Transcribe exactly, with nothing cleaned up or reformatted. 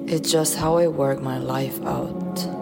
It's just how I work my life out.